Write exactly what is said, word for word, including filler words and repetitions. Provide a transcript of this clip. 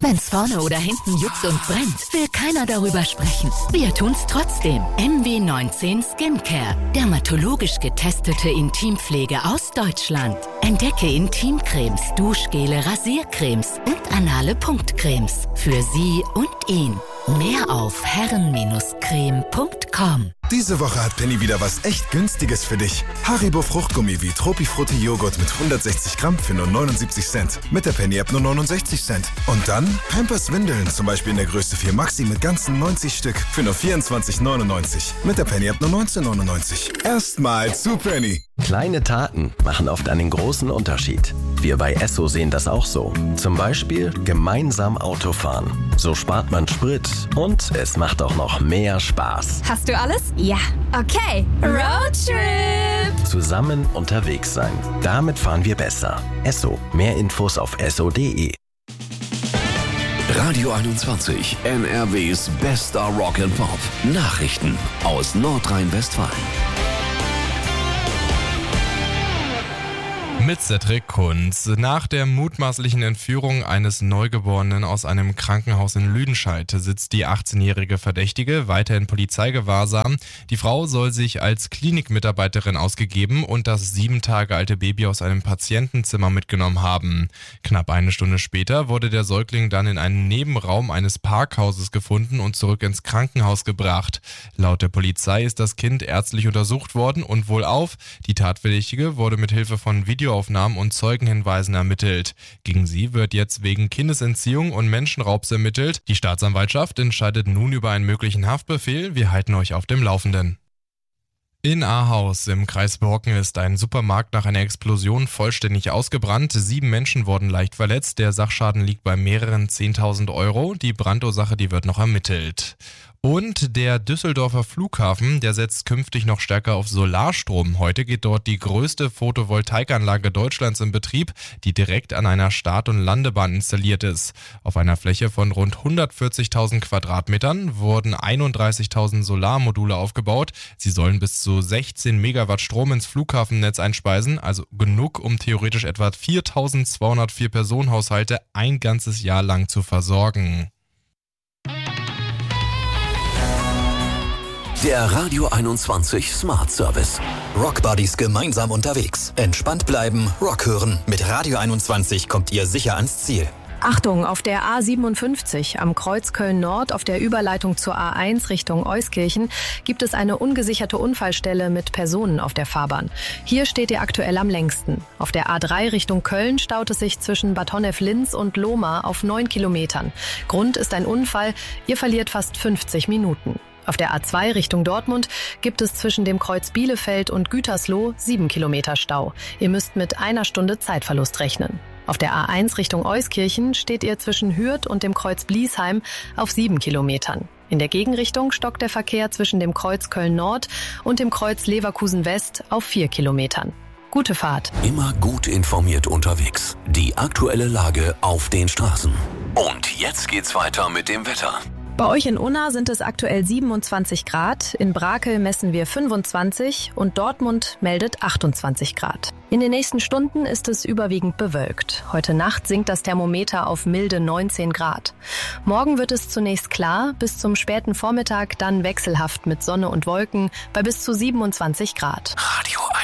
Wenn's vorne oder hinten juckt und brennt, will keiner darüber sprechen. Wir tun's trotzdem. M W neunzehn Skincare. Dermatologisch getestete Intimpflege aus Deutschland. Entdecke Intimcremes, Duschgele, Rasiercremes und anale Punktcremes. Für Sie und ihn. Mehr auf herren Creme punkt com. Diese Woche hat Penny wieder was echt Günstiges für dich. Haribo Fruchtgummi wie Tropifrutti Joghurt mit hundertsechzig Gramm für nur neunundsiebzig Cent. Mit der Penny-App nur neunundsechzig Cent. Und dann Pampers Windeln, zum Beispiel in der Größe vier Maxi mit ganzen neunzig Stück für nur vierundzwanzig neunundneunzig. Mit der Penny-App nur neunzehn neunundneunzig. Erstmal zu Penny. Kleine Taten machen oft einen großen Unterschied. Wir bei Esso sehen das auch so. Zum Beispiel gemeinsam Autofahren. So spart man Sprit und es macht auch noch mehr Spaß. Hast du alles? Ja. Okay. Roadtrip! Zusammen unterwegs sein. Damit fahren wir besser. Esso. Mehr Infos auf esso punkt de. Radio einundzwanzig, N R Ws bester Rock and Pop. Nachrichten aus Nordrhein-Westfalen. Mit Cedric Kunz. Nach der mutmaßlichen Entführung eines Neugeborenen aus einem Krankenhaus in Lüdenscheid sitzt die achtzehnjährige Verdächtige weiter in Polizeigewahrsam. Die Frau soll sich als Klinikmitarbeiterin ausgegeben und das sieben Tage alte Baby aus einem Patientenzimmer mitgenommen haben. Knapp eine Stunde später wurde der Säugling dann in einem Nebenraum eines Parkhauses gefunden und zurück ins Krankenhaus gebracht. Laut der Polizei ist das Kind ärztlich untersucht worden und wohlauf. Die Tatverdächtige wurde mit Hilfe von Video Aufnahmen und Zeugenhinweisen ermittelt. Gegen sie wird jetzt wegen Kindesentziehung und Menschenraubs ermittelt. Die Staatsanwaltschaft entscheidet nun über einen möglichen Haftbefehl. Wir halten euch auf dem Laufenden. In Ahaus im Kreis Borken ist ein Supermarkt nach einer Explosion vollständig ausgebrannt. Sieben Menschen wurden leicht verletzt. Der Sachschaden liegt bei mehreren zehntausend Euro. Die Brandursache, die wird noch ermittelt. Und der Düsseldorfer Flughafen, der setzt künftig noch stärker auf Solarstrom. Heute geht dort die größte Photovoltaikanlage Deutschlands in Betrieb, die direkt an einer Start- und Landebahn installiert ist. Auf einer Fläche von rund hundertvierzigtausend Quadratmetern wurden einunddreißigtausend Solarmodule aufgebaut. Sie sollen bis zu sechzehn Megawatt Strom ins Flughafennetz einspeisen, also genug, um theoretisch etwa viertausendzweihundertvier Personenhaushalte ein ganzes Jahr lang zu versorgen. Der Radio einundzwanzig Smart Service. Rock Buddies gemeinsam unterwegs. Entspannt bleiben, Rock hören. Mit Radio einundzwanzig kommt ihr sicher ans Ziel. Achtung, auf der A siebenundfünfzig am Kreuz Köln-Nord auf der Überleitung zur A eins Richtung Euskirchen gibt es eine ungesicherte Unfallstelle mit Personen auf der Fahrbahn. Hier steht ihr aktuell am längsten. Auf der A drei Richtung Köln staut es sich zwischen Bad Honnef-Linz und Lohmar auf neun Kilometern. Grund ist ein Unfall, ihr verliert fast fünfzig Minuten. Auf der A zwei Richtung Dortmund gibt es zwischen dem Kreuz Bielefeld und Gütersloh sieben Kilometer Stau. Ihr müsst mit einer Stunde Zeitverlust rechnen. Auf der A eins Richtung Euskirchen steht ihr zwischen Hürth und dem Kreuz Bliesheim auf sieben Kilometern. In der Gegenrichtung stockt der Verkehr zwischen dem Kreuz Köln-Nord und dem Kreuz Leverkusen-West auf vier Kilometern. Gute Fahrt. Immer gut informiert unterwegs. Die aktuelle Lage auf den Straßen. Und jetzt geht's weiter mit dem Wetter. Bei euch in Unna sind es aktuell siebenundzwanzig Grad, in Brakel messen wir fünfundzwanzig und Dortmund meldet achtundzwanzig Grad. In den nächsten Stunden ist es überwiegend bewölkt. Heute Nacht sinkt das Thermometer auf milde neunzehn Grad. Morgen wird es zunächst klar, bis zum späten Vormittag dann wechselhaft mit Sonne und Wolken bei bis zu siebenundzwanzig Grad. Radio